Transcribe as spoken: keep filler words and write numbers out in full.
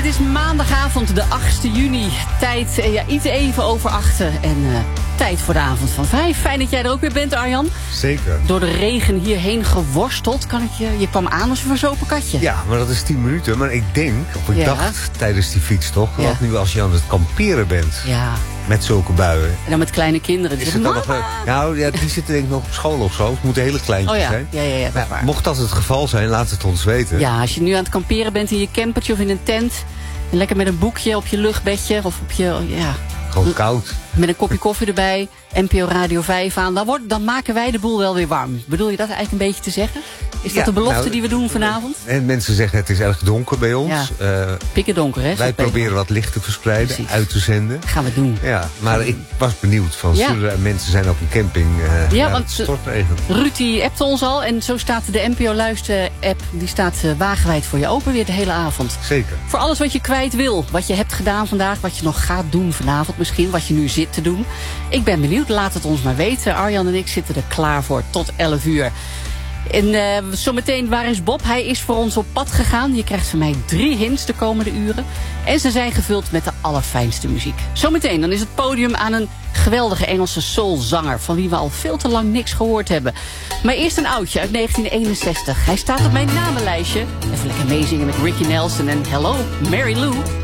Het is maandagavond, de achtste juni. Tijd, eh, ja, iets even over achten. En uh, tijd voor de avond van vijf. Fijn dat jij er ook weer bent, Arjan. Zeker. Door de regen hierheen geworsteld. Kan ik je, je kwam aan als een verzopen katje. Ja, maar dat is tien minuten. Maar ik denk, of ik Ja. dacht tijdens die fietstocht... Ja. dat nu als je aan het kamperen bent Ja. met zulke buien... En dan met kleine kinderen. Die Is zeggen, het dan nog, mama! eh, nou, ja, die zitten denk ik nog op school of zo. Het moeten hele kleintjes Oh ja, zijn. ja, ja, ja, dat is waar. Mocht dat het geval zijn, laat het ons weten. Ja, als je nu aan het kamperen bent in je campertje of in een tent... en lekker met een boekje op je luchtbedje of op je... ja, Gewoon koud. met een kopje koffie erbij, N P O Radio vijf aan... Dan, wordt, dan maken wij de boel wel weer warm. Bedoel je dat eigenlijk een beetje te zeggen? Is dat Ja, de belofte nou, die we doen vanavond? En mensen zeggen het is erg donker bij ons. Ja. Uh, Pikken donker, hè? wij proberen wat licht te verspreiden, Precies. uit te zenden. Gaan we doen. Ja, maar ik was benieuwd van, Ja. zullen er mensen zijn op een camping uh, Ja, ja, want, het stortregen. Ruud die appte ons al en zo staat de N P O Luister-app... die staat uh, wagenwijd voor je open weer de hele avond. Zeker. Voor alles wat je kwijt wil. Wat je hebt gedaan vandaag, wat je nog gaat doen vanavond misschien. Wat je nu zit te doen. Ik ben benieuwd, laat het ons maar weten. Arjan en ik zitten er klaar voor tot elf uur. En uh, zometeen, waar is Bob? Hij is voor ons op pad gegaan. Je krijgt van mij drie hints de komende uren. En ze zijn gevuld met de allerfijnste muziek. Zometeen, dan is het podium aan een geweldige Engelse soulzanger... van wie we al veel te lang niks gehoord hebben. Maar eerst een oudje uit negentien eenenzestig. Hij staat op mijn namenlijstje. Even lekker meezingen met Ricky Nelson en Hello, Mary Lou.